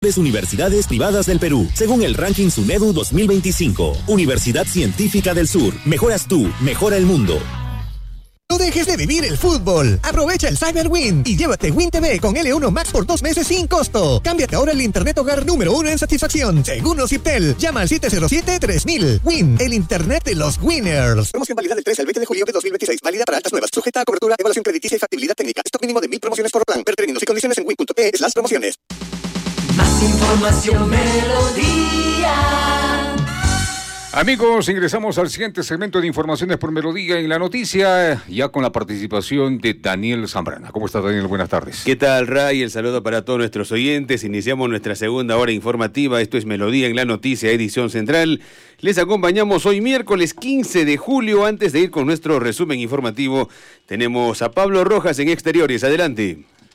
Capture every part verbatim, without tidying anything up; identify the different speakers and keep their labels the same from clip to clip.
Speaker 1: Universidades privadas del Perú, según el ranking SUNEDU dos mil veinticinco. Universidad Científica del Sur. Mejoras tú, mejora el mundo.
Speaker 2: No dejes de vivir el fútbol. Aprovecha el Cyber Win y llévate Win T V con L uno Max por dos meses sin costo. Cámbiate ahora el internet hogar número uno en satisfacción, según Ociptel. Llama al siete cero siete tres mil. Win, el internet de los winners.
Speaker 3: Promoción válida del tres al veinte de julio de dos mil veintiséis. Válida para altas nuevas. Sujeta a cobertura, evaluación crediticia y factibilidad técnica. Stock mínimo de mil promociones por plan. Ver términos y condiciones en win punto pe slash promociones.
Speaker 4: Más información, Melodía.
Speaker 5: Amigos, ingresamos al siguiente segmento de informaciones por Melodía en la noticia, ya con la participación de Daniel Zambrana. ¿Cómo estás, Daniel? Buenas tardes.
Speaker 6: ¿Qué tal, Ray? El saludo para todos nuestros oyentes. Iniciamos nuestra segunda hora informativa. Esto es Melodía en la noticia, edición central. Les acompañamos hoy miércoles quince de julio. Antes de ir con nuestro resumen informativo, tenemos a Pablo Rojas en Exteriores. Adelante.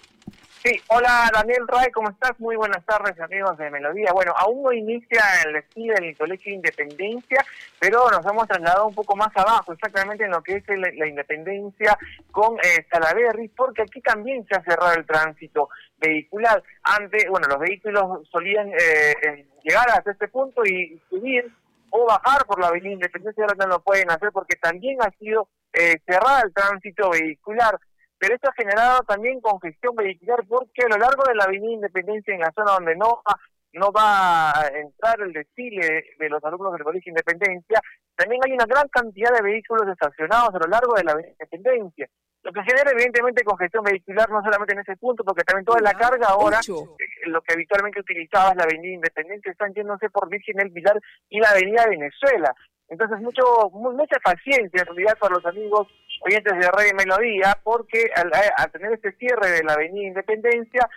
Speaker 7: Sí, hola Daniel Ray, ¿cómo estás? Muy buenas tardes, amigos de Melodía. Bueno, aún no inicia el desfile del Colegio Independencia, pero nos hemos trasladado un poco más abajo, exactamente en lo que es el, la Independencia con eh, Salaberry, porque aquí también se ha cerrado el tránsito vehicular. Antes, bueno, los vehículos solían eh, llegar hasta este punto y subir o bajar por la avenida Independencia, ahora no lo pueden hacer porque también ha sido eh, cerrado el tránsito vehicular. Pero esto ha generado también congestión vehicular porque a lo largo de la avenida Independencia, en la zona donde no va, no va a entrar el desfile de los alumnos del Colegio Independencia, también hay una gran cantidad de vehículos estacionados a lo largo de la avenida Independencia, lo que genera evidentemente congestión vehicular no solamente en ese punto, porque también toda la carga ahora, eh, lo que habitualmente utilizaba es la avenida Independencia, están yéndose por Virgen El Pilar y la avenida Venezuela. Entonces, mucho mucha paciencia en realidad para los amigos oyentes de Radio Melodía, porque al, al tener este cierre de la avenida Independencia,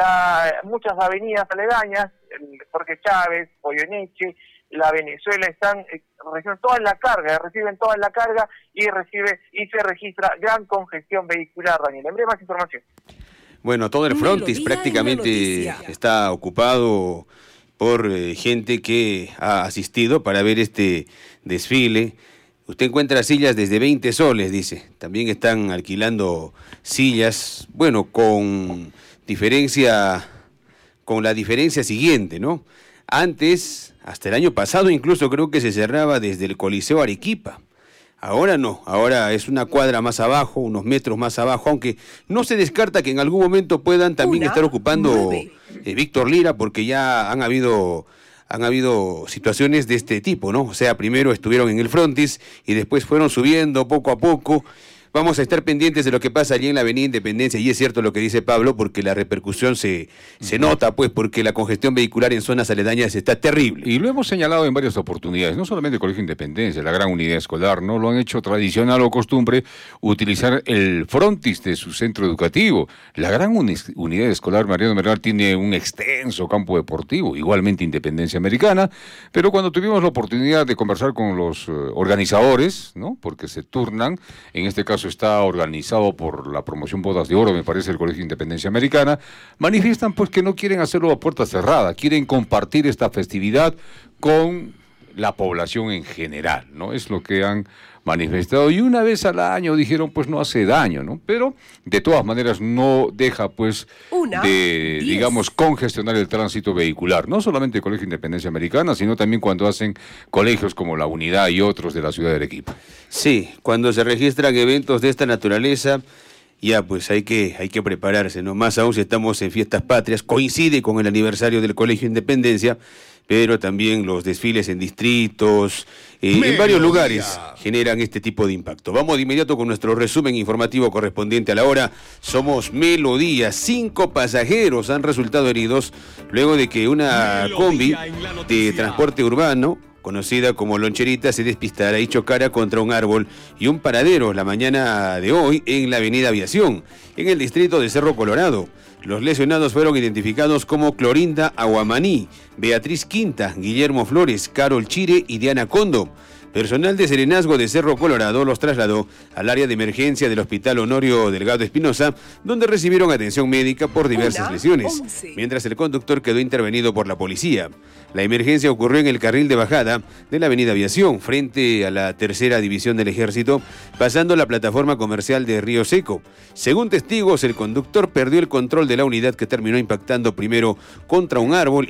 Speaker 7: la, muchas avenidas aledañas, Jorge Chávez, Poyoneche, la Venezuela, están eh, reciben toda la carga, reciben toda la carga y recibe y se registra gran congestión vehicular, Daniel. En breve más información.
Speaker 6: Bueno, todo el frontis prácticamente está ocupado por eh, gente que ha asistido para ver este desfile. Usted encuentra sillas desde veinte soles, dice. También están alquilando sillas, bueno, con diferencia, con la diferencia siguiente, ¿no? Antes, hasta el año pasado incluso creo que se cerraba desde el Coliseo Arequipa. Ahora no, ahora es una cuadra más abajo, unos metros más abajo, aunque no se descarta que en algún momento puedan también Una, estar ocupando eh, Víctor Lira, porque ya han habido han habido situaciones de este tipo, ¿no? O sea, primero estuvieron en el frontis y después fueron subiendo poco a poco. Vamos a estar pendientes de lo que pasa allí en la avenida Independencia, y es cierto lo que dice Pablo, porque la repercusión se, se nota, pues, porque la congestión vehicular en zonas aledañas está terrible.
Speaker 5: Y lo hemos señalado en varias oportunidades, no solamente el Colegio Independencia, la gran unidad escolar, ¿no? Lo han hecho tradicional o costumbre utilizar el frontis de su centro educativo. La gran uni- unidad escolar Mariano Merlar tiene un extenso campo deportivo, igualmente Independencia Americana, pero cuando tuvimos la oportunidad de conversar con los uh, organizadores, ¿no? Porque se turnan, en este caso está organizado por la promoción Bodas de Oro, me parece, el Colegio Independencia Americana, manifiestan pues que no quieren hacerlo a puerta cerrada, quieren compartir esta festividad con la población en general, ¿no? Es lo que han manifestado, y una vez al año dijeron pues no hace daño, ¿no? Pero de todas maneras no deja pues Una, de, diez. digamos, congestionar el tránsito vehicular, no solamente el Colegio Independencia Americana, sino también cuando hacen colegios como la Unidad y otros de la ciudad de Arequipa.
Speaker 6: Sí, cuando se registran eventos de esta naturaleza, ya pues hay que, hay que prepararse, ¿no? Más aún si estamos en fiestas patrias, coincide con el aniversario del Colegio Independencia, pero también los desfiles en distritos, eh, en varios lugares generan este tipo de impacto. Vamos de inmediato con nuestro resumen informativo correspondiente a la hora. Somos Melodía. Cinco pasajeros han resultado heridos luego de que una combi de transporte urbano, conocida como Loncherita, se despistara y chocara contra un árbol y un paradero la mañana de hoy en la avenida Aviación, en el distrito de Cerro Colorado. Los lesionados fueron identificados como Clorinda Aguamaní, Beatriz Quinta, Guillermo Flores, Carol Chire y Diana Condo. Personal de Serenazgo de Cerro Colorado los trasladó al área de emergencia del Hospital Honorio Delgado Espinosa, donde recibieron atención médica por diversas
Speaker 8: Una,
Speaker 6: lesiones,
Speaker 8: once.
Speaker 6: mientras el conductor quedó intervenido por la policía. La emergencia ocurrió en el carril de bajada de la avenida Aviación, frente a la tercera división del Ejército, pasando la plataforma comercial de Río Seco. Según testigos, el conductor perdió el control de la unidad que terminó impactando primero contra un árbol